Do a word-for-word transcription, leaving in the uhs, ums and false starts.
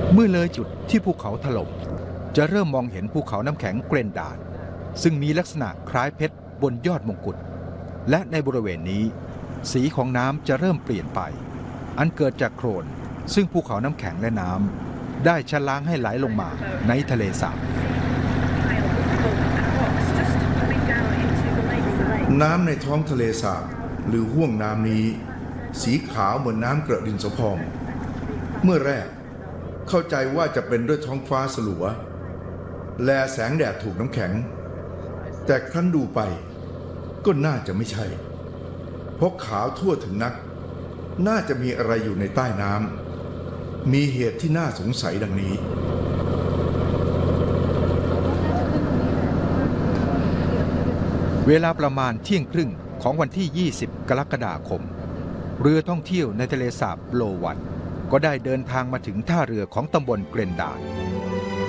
เมื่อเลยจุดที่ภูเขาถล่มจะเริ่มมองเห็นภูเขาน้ำแข็งเกรนดาดซึ่งมีลักษณะคล้ายเพชรบนยอดมงกุฎและในบริเวณนี้สีของน้ำจะเริ่มเปลี่ยนไปอันเกิดจากโคลนซึ่งภูเขาน้ำแข็งและน้ำได้ชะล้างให้ไหลลงมาในทะเลสาบน้ำในท้องทะเลสาบหรือห้วงน้ำนี้สีขาวเหมือนน้ำกระดินสะพองเมื่อแรกเข้าใจว่าจะเป็นด้วยท้องฟ้าสลัวแลแสงแดดถูกน้ำแข็งแต่ครั้นดูไปก็น่าจะไม่ใช่เพราะขาวทั่วถึงนักน่าจะมีอะไรอยู่ในใต้น้ำมีเหตุที่น่าสงสัยดังนี้เวลาประมาณเที่ยงครึ่งของวันที่ยี่สิบกรกฎาคมเรือท่องเที่ยวในทะเลสาบโลวันก็ได้เดินทางมาถึงท่าเรือของตำบลเกรนดาด